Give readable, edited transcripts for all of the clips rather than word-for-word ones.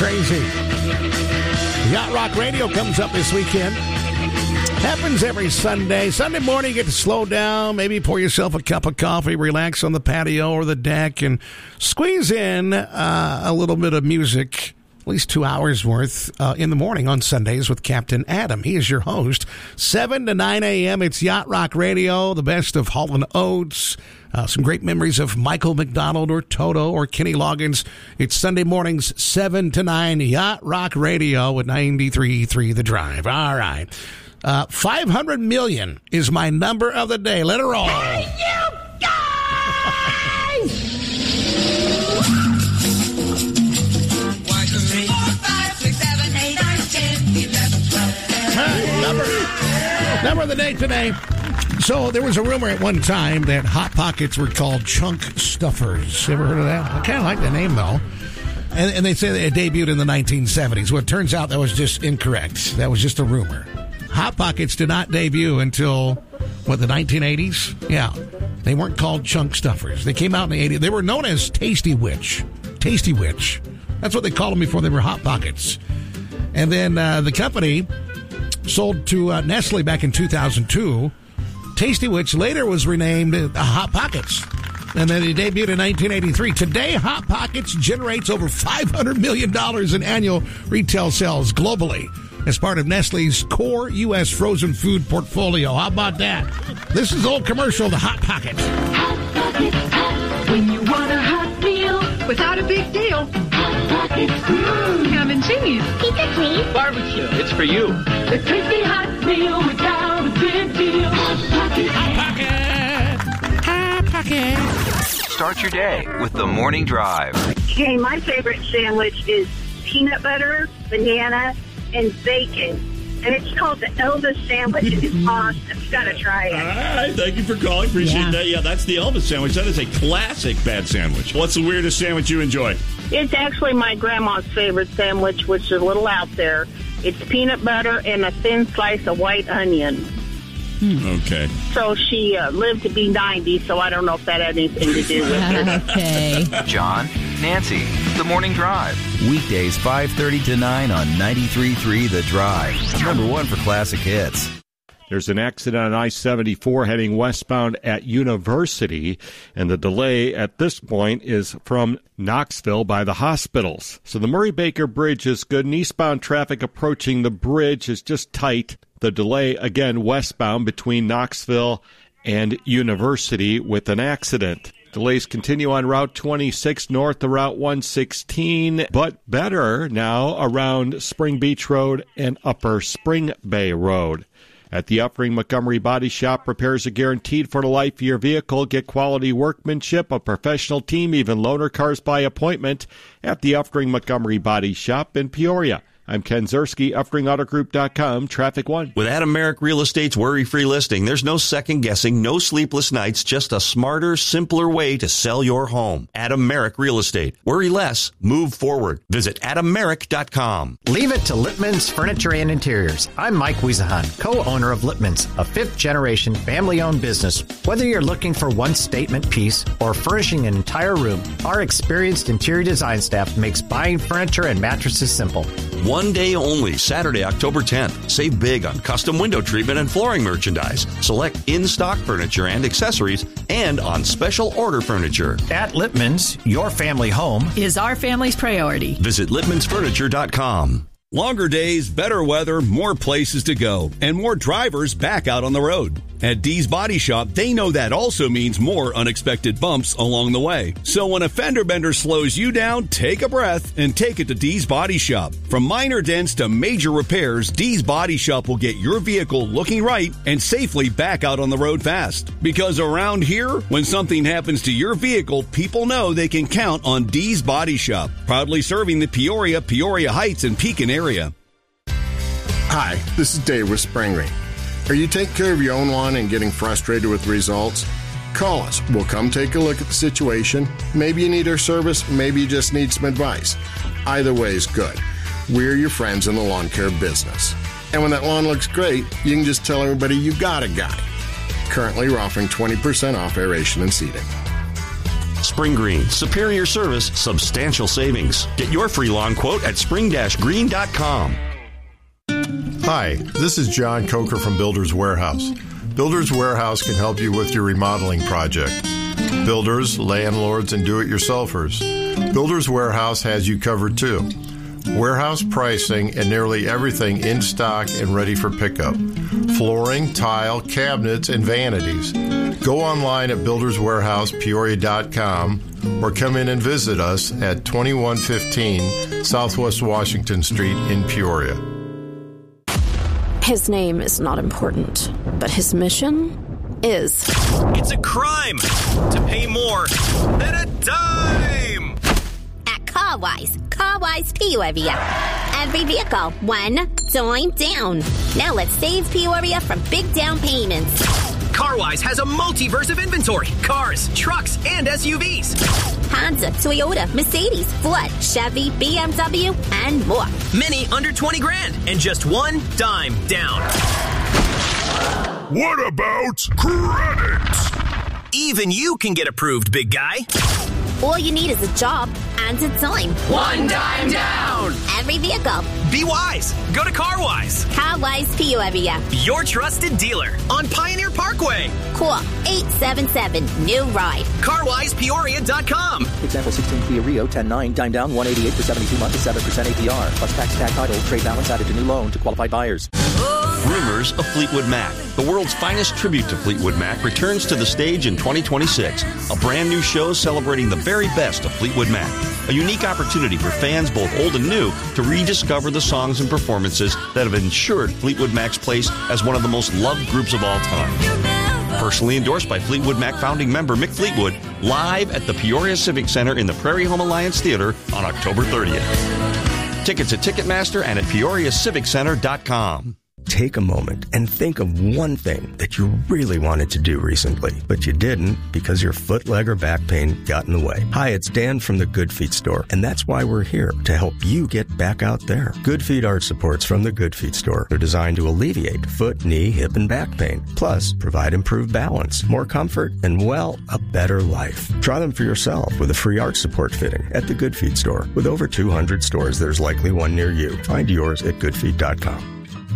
crazy. Yacht Rock Radio comes up this weekend. Happens every Sunday. Sunday morning, you get to slow down, maybe pour yourself a cup of coffee, relax on the patio or the deck, and squeeze in a little bit of music, at least 2 hours worth, in the morning on Sundays with Captain Adam. He is your host. 7 to 9 a.m., it's Yacht Rock Radio, the best of Hall & Oates. Some great memories of Michael McDonald or Toto or Kenny Loggins. It's Sunday mornings, 7 to 9, Yacht Rock Radio with 93.3 The Drive. All right. 500 million is my number of the day. Let it roll. Hey, you guys! 1, 2, 3, 4, 5, 6, 7, 8, 9, 10, 11, 12. Number of the day today. So there was a rumor at one time that Hot Pockets were called chunk stuffers. You ever heard of that? I kind of like the name, though. And they say they debuted in the 1970s. Well, it turns out that was just incorrect. That was just a rumor. Hot Pockets did not debut until, the 1980s? Yeah. They weren't called chunk stuffers. They came out in the 80s. They were known as Tasty Witch. Tasty Witch. That's what they called them before they were Hot Pockets. And then the company sold to Nestle back in 2002. Tasty Witch later was renamed Hot Pockets. And then it debuted in 1983. Today, Hot Pockets generates over $500 million in annual retail sales globally as part of Nestle's core U.S. frozen food portfolio. How about that? This is the old commercial, the Hot Pocket. Hot Pockets, when you want a hot meal without a big deal. Hot Pockets, ham and cheese. Pizza, please. Barbecue, it's for you. The tasty hot meal without a big deal. Hot Pockets. Hot Pocket. Hot Pocket. Start your day with the Morning Drive. Okay, my favorite sandwich is peanut butter, banana, and bacon. And it's called the Elvis sandwich. It's awesome. You got to try it. All right. Thank you for calling. Appreciate that. Yeah, that's the Elvis sandwich. That is a classic bad sandwich. What's the weirdest sandwich you enjoy? It's actually my grandma's favorite sandwich, which is a little out there. It's peanut butter and a thin slice of white onion. Okay. So she lived to be 90, so I don't know if that had anything to do with it. Okay. John, Nancy, The Morning Drive. Weekdays 5:30 to 9 on 93.3 The Drive. Number one for classic hits. There's an accident on I-74 heading westbound at University, and the delay at this point is from Knoxville by the hospitals. So the Murray-Baker Bridge is good, and eastbound traffic approaching the bridge is just tight. The delay, again, westbound between Knoxville and University with an accident. Delays continue on Route 26 north of Route 116, but better now around Spring Beach Road and Upper Spring Bay Road. At the Uffring Montgomery Body Shop, repairs are guaranteed for the life of your vehicle. Get quality workmanship, a professional team, even loaner cars by appointment at the Uffring Montgomery Body Shop in Peoria. I'm Ken Zerski, UffringAutoGroup.com, Traffic One. With Adam Merrick Real Estate's worry-free listing, there's no second-guessing, no sleepless nights, just a smarter, simpler way to sell your home. Adam Merrick Real Estate. Worry less, move forward. Visit AdamMerrick.com. Leave it to Lippman's Furniture and Interiors. I'm Mike Wiesahan, co-owner of Lippman's, a fifth-generation, family-owned business. Whether you're looking for one statement piece or furnishing an entire room, our experienced interior design staff makes buying furniture and mattresses simple. One day only, Saturday, October 10th. Save big on custom window treatment and flooring merchandise. Select in-stock furniture and accessories and on special order furniture. At Lippman's, your family home is our family's priority. Visit Lippman'sFurniture.com. Longer days, better weather, more places to go, and more drivers back out on the road. At Dee's Body Shop, they know that also means more unexpected bumps along the way. So when a fender bender slows you down, take a breath and take it to Dee's Body Shop. From minor dents to major repairs, Dee's Body Shop will get your vehicle looking right and safely back out on the road fast. Because around here, when something happens to your vehicle, people know they can count on Dee's Body Shop. Proudly serving the Peoria, Peoria Heights, and Pekin area. Hi, this is Dave with Spring Green. Are you taking care of your own lawn and getting frustrated with results? Call us. We'll come take a look at the situation. Maybe you need our service. Maybe you just need some advice. Either way is good. We're your friends in the lawn care business. And when that lawn looks great, you can just tell everybody you got a guy. Currently, we're offering 20% off aeration and seeding. Spring Green. Superior service, substantial savings. Get your free lawn quote at spring-green.com. Hi, this is John Coker from Builders Warehouse. Builders Warehouse can help you with your remodeling project. Builders, landlords, and do-it-yourselfers. Builders Warehouse has you covered too. Warehouse pricing and nearly everything in stock and ready for pickup. Flooring, tile, cabinets, and vanities. Go online at builderswarehousepeoria.com or come in and visit us at 2115 Southwest Washington Street in Peoria. His name is not important, but his mission is. It's a crime to pay more than a dime. At Carwise Peoria. Every vehicle, $1 dime down. Now let's save Peoria from big down payments. Carwise has a multiverse of inventory. Cars, trucks, and SUVs. Honda, Toyota, Mercedes, Ford, Chevy, BMW, and more. Many under 20 grand and just $1 dime down. What about credit? Even you can get approved, big guy. All you need is a job and a dime. $1 dime down. Every vehicle. Be wise. Go to Carwise. Carwise Peoria. Your trusted dealer on Pioneer Parkway. Call 877-NEW-RIDE. CarwisePeoria.com. Example 16 Kia Rio 10.9 dime down 188 for 72 months at 7% APR plus tax title trade balance added to new loan to qualified buyers. Rumors of Fleetwood Mac. The world's finest tribute to Fleetwood Mac returns to the stage in 2026. A brand new show celebrating the very best of Fleetwood Mac. A unique opportunity for fans both old and new to rediscover the songs and performances that have ensured Fleetwood Mac's place as one of the most loved groups of all time. Personally endorsed by Fleetwood Mac founding member Mick Fleetwood, live at the Peoria Civic Center in the Prairie Home Alliance Theater on October 30th. Tickets at Ticketmaster and at PeoriaCivicCenter.com. Take a moment and think of one thing that you really wanted to do recently, but you didn't because your foot, leg, or back pain got in the way. Hi, it's Dan from the Good Feet Store, and that's why we're here, to help you get back out there. Good Feet arch supports from the Good Feet Store are designed to alleviate foot, knee, hip, and back pain, plus provide improved balance, more comfort, and, well, a better life. Try them for yourself with a free arch support fitting at the Good Feet Store. With over 200 stores, there's likely one near you. Find yours at goodfeet.com.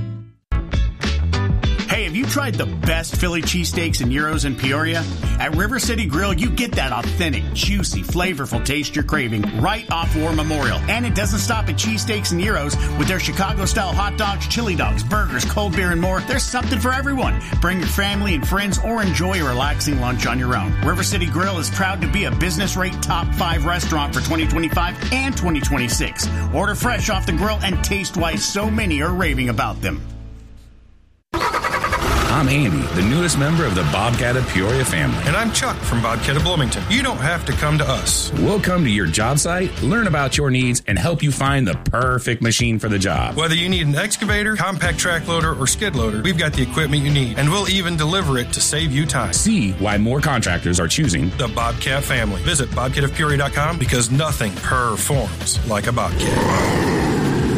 Hey, have you tried the best Philly cheesesteaks and gyros in Peoria? At River City Grill, you get that authentic, juicy, flavorful taste you're craving right off War Memorial. And it doesn't stop at cheesesteaks and gyros. With their Chicago-style hot dogs, chili dogs, burgers, cold beer, and more, there's something for everyone. Bring your family and friends or enjoy a relaxing lunch on your own. River City Grill is proud to be a business-rate top 5 restaurant for 2025 and 2026. Order fresh off the grill and taste why so many are raving about them. I'm Andy, the newest member of the Bobcat of Peoria family. And I'm Chuck from Bobcat of Bloomington. You don't have to come to us. We'll come to your job site, learn about your needs, and help you find the perfect machine for the job. Whether you need an excavator, compact track loader, or skid loader, we've got the equipment you need, and we'll even deliver it to save you time. See why more contractors are choosing the Bobcat family. Visit bobcatofpeoria.com because nothing performs like a Bobcat.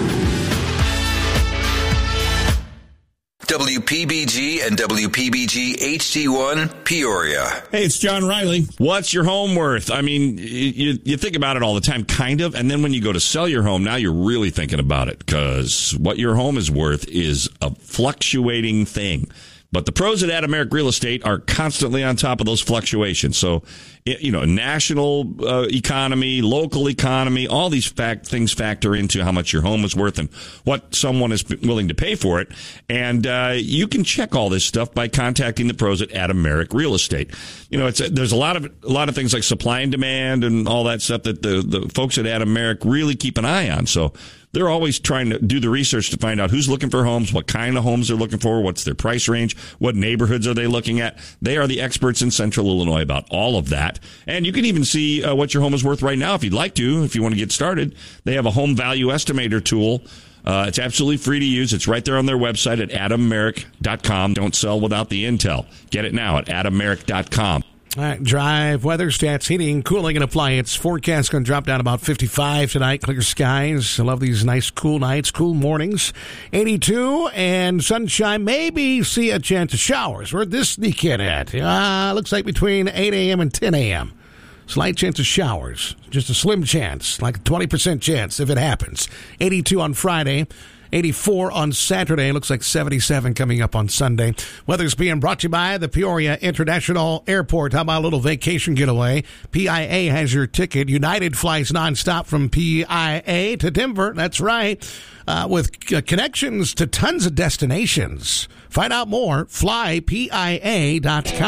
WPBG and WPBG HD1 Peoria. Hey, it's John Riley. What's your home worth? I mean, you think about it all the time, kind of, and then when you go to sell your home, now you're really thinking about it, because what your home is worth is a fluctuating thing. But the pros at Adameric Real Estate are constantly on top of those fluctuations. So, national economy, local economy, all these things factor into how much your home is worth and what someone is willing to pay for it. And you can check all this stuff by contacting the pros at Adameric Real Estate. There's a lot of things like supply and demand and all that stuff that the folks at Adameric really keep an eye on. So they're always trying to do the research to find out who's looking for homes, what kind of homes they're looking for, what's their price range, what neighborhoods are they looking at. They are the experts in Central Illinois about all of that. And you can even see what your home is worth right now if you'd like to, if you want to get started. They have a home value estimator tool. It's absolutely free to use. It's right there on their website at adameric.com. Don't sell without the intel. Get it now at adameric.com. All right, drive weather stats, heating, cooling, and appliance. Forecast going to drop down about 55 tonight. Clear skies. I love these nice cool nights, cool mornings. 82 and sunshine. Maybe see a chance of showers. Where'd this sneak in at? Looks like between 8 a.m. and 10 a.m. Slight chance of showers. Just a slim chance, like a 20% chance if it happens. 82 on Friday. 84 on Saturday. Looks like 77 coming up on Sunday. Weather's being brought to you by the Peoria International Airport. How about a little vacation getaway? PIA has your ticket. United flies nonstop from PIA to Denver. That's right. With connections to tons of destinations. Find out more. FlyPIA.com.